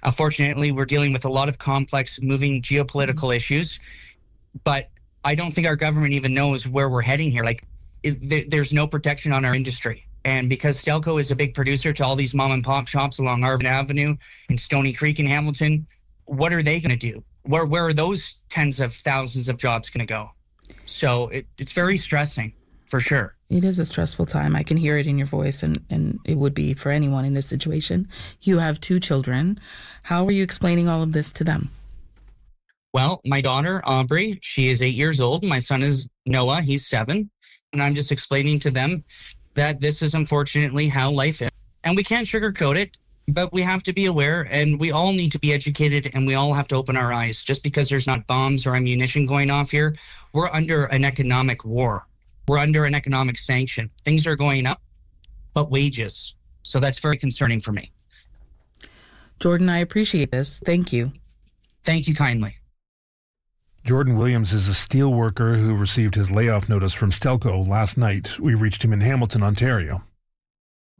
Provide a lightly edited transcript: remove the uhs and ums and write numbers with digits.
Unfortunately, we're dealing with a lot of complex moving geopolitical issues, but I don't think our government even knows where we're heading here. Like, there's no protection on our industry. And because Stelco is a big producer to all these mom and pop shops along Arvin Avenue and Stony Creek in Hamilton, what are they going to do? Where are those tens of thousands of jobs going to go? So it's very stressing, for sure. It is a stressful time. I can hear it in your voice, and it would be for anyone in this situation. You have 2 children. How are you explaining all of this to them? Well, my daughter, Aubrey, she is 8 years old. My son is Noah. He's 7. And I'm just explaining to them that this is unfortunately how life is. And we can't sugarcoat it, but we have to be aware, and we all need to be educated, and we all have to open our eyes. Just because there's not bombs or ammunition going off here, we're under an economic war. We're under an economic sanction. Things are going up, but wages. So that's very concerning for me. Jordan, I appreciate this. Thank you. Thank you kindly. Jordan Williams is a steel worker who received his layoff notice from Stelco last night. We reached him in Hamilton, Ontario.